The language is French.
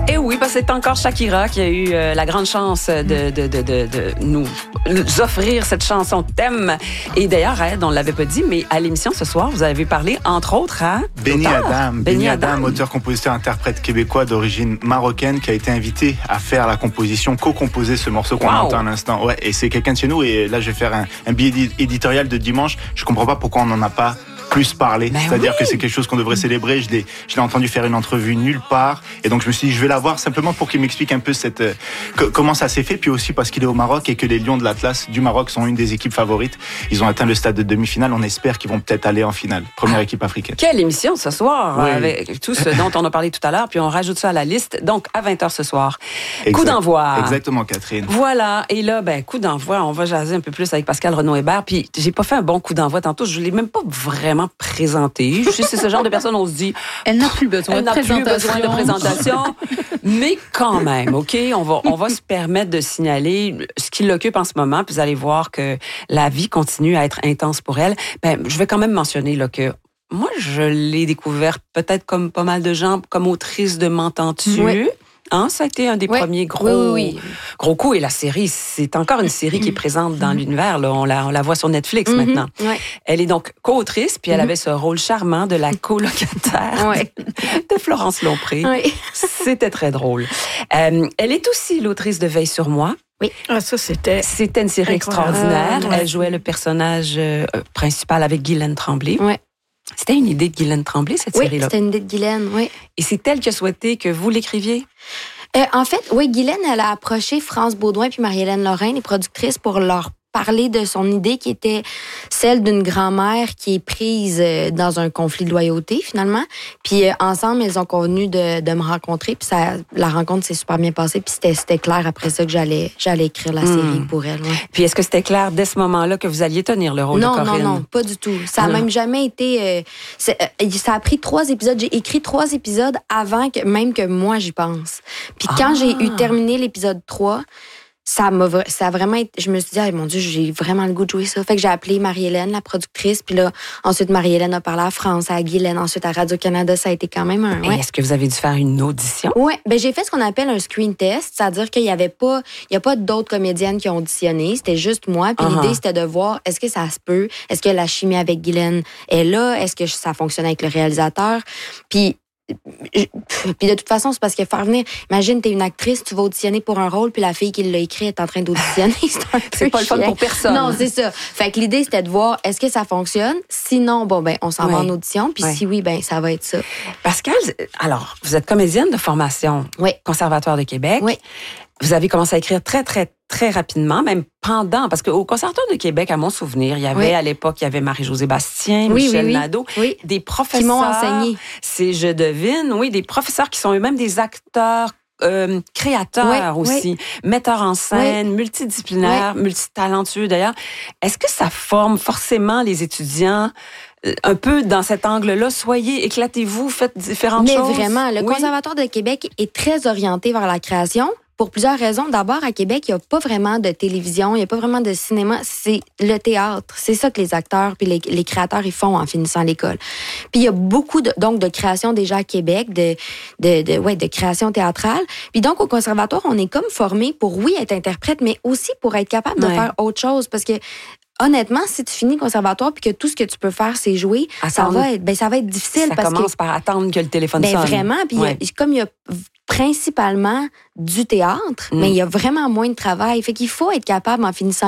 Et oui, parce que c'est encore Shakira qui a eu la grande chance de nous offrir cette chanson thème. Et d'ailleurs, on ne l'avait pas dit, mais à l'émission ce soir, vous avez parlé, entre autres, à Benny Adam. Benny Adam, auteur, compositeur, interprète québécois d'origine marocaine, qui a été invité à faire la composition, co-composer ce morceau qu'on entend à l'instant. Ouais, et c'est quelqu'un de chez nous. Et là, je vais faire un billet éditorial de dimanche. Je comprends pas pourquoi on n'en a pas plus parler. C'est-à-dire que c'est quelque chose qu'on devrait célébrer. Je l'ai entendu faire une entrevue nulle part. Et donc, je me suis dit, je vais la voir simplement pour qu'il m'explique un peu comment ça s'est fait. Puis aussi parce qu'il est au Maroc et que les Lions de l'Atlas du Maroc sont une des équipes favorites. Ils ont atteint le stade de demi-finale. On espère qu'ils vont peut-être aller en finale. Première équipe africaine. Quelle émission ce soir, avec tout ce dont on a parlé tout à l'heure. Puis on rajoute ça à la liste. Donc, à 20h ce soir. Coup d'envoi. Exactement, Catherine. Voilà. Et là, coup d'envoi. On va jaser un peu plus avec Pascal Renaud-Hébert. Puis, j'ai pas fait un bon coup d'envoi tantôt. Je l'ai même pas vraiment présenté. Je sais, c'est ce genre de personne, on se dit... Elle n'a plus besoin de présentation. Mais quand même, OK? On va se permettre de signaler ce qui l'occupe en ce moment, puis vous allez voir que la vie continue à être intense pour elle. Je vais quand même mentionner là, que moi, je l'ai découverte peut-être comme pas mal de gens, comme autrice de M'entends-tu? Oui. Hein, ça a été un des premiers gros coups. Et la série, c'est encore une série qui est présente dans l'univers. Là. On la voit sur Netflix maintenant. Oui. Elle est donc co-autrice, puis elle avait ce rôle charmant de la colocataire de Florence Lompré. Oui. C'était très drôle. Elle est aussi l'autrice de Veille sur moi. Oui. Ah, ça, c'était une série extraordinaire. Elle jouait le personnage principal avec Guylaine Tremblay. Oui. C'était une idée de Guylaine Tremblay, cette série-là? Oui, c'était une idée de Guylaine, oui. Et c'est elle qui a souhaité que vous l'écriviez? En fait, oui, Guylaine, elle a approché France Baudouin puis Marie-Hélène Lorrain, les productrices, pour leur parler de son idée qui était celle d'une grand-mère qui est prise dans un conflit de loyauté, finalement. Puis ensemble, elles ont convenu de me rencontrer. Puis la rencontre s'est super bien passée. Puis c'était clair après ça que j'allais écrire la série pour elle. Ouais. Puis est-ce que c'était clair dès ce moment-là que vous alliez tenir le rôle de Corinne? Non, pas du tout. Ça a même jamais été... ça a pris 3 épisodes. J'ai écrit 3 épisodes avant même que moi, j'y pense. Puis quand j'ai terminé l'épisode 3... Ça a vraiment été, je me suis dit, mon Dieu, j'ai vraiment le goût de jouer ça. Fait que j'ai appelé Marie-Hélène, la productrice, puis là, ensuite, Marie-Hélène a parlé à France, à Guylaine, ensuite à Radio-Canada. Ça a été quand même un... Et est-ce que vous avez dû faire une audition? Oui, j'ai fait ce qu'on appelle un screen test, c'est-à-dire qu'il n'y a pas d'autres comédiennes qui ont auditionné, c'était juste moi, puis l'idée, c'était de voir, est-ce que ça se peut? Est-ce que la chimie avec Guylaine est là? Est-ce que ça fonctionne avec le réalisateur? Puis de toute façon, c'est parce que faire venir... Imagine, t'es une actrice, tu vas auditionner pour un rôle, puis la fille qui l'a écrit est en train d'auditionner. C'est pas le fun pour personne. Non, c'est ça. Fait que l'idée, c'était de voir, est-ce que ça fonctionne? Sinon, on s'en va en audition, puis si oui, ça va être ça. Pascal, alors, vous êtes comédienne de formation, Conservatoire de Québec. Oui. Vous avez commencé à écrire très, très, très rapidement, même pendant, parce qu'au Conservatoire de Québec, à mon souvenir, il y avait à l'époque, il y avait Marie-Josée Bastien, Michel Nadeau, des professeurs. Qui m'ont enseigné. Je devine, des professeurs qui sont eux-mêmes des acteurs créateurs aussi, metteurs en scène, multidisciplinaires, multitalentueux d'ailleurs. Est-ce que ça forme forcément les étudiants un peu dans cet angle-là? Soyez, éclatez-vous, faites différentes choses. Mais vraiment, le Conservatoire de Québec est très orienté vers la création. Pour plusieurs raisons. D'abord, à Québec, il n'y a pas vraiment de télévision, il n'y a pas vraiment de cinéma. C'est le théâtre. C'est ça que les acteurs puis les créateurs ils font en finissant l'école. Puis il y a beaucoup de création déjà à Québec, de création théâtrale. Puis donc, au conservatoire, on est comme formé pour, oui, être interprète, mais aussi pour être capable de faire autre chose. Parce que honnêtement, si tu finis le conservatoire puis que tout ce que tu peux faire, c'est jouer, ça va être difficile. Ça commence par attendre que le téléphone sonne. Vraiment. Puis comme il y a principalement du théâtre, mais il y a vraiment moins de travail. Fait qu'il faut être capable, en finissant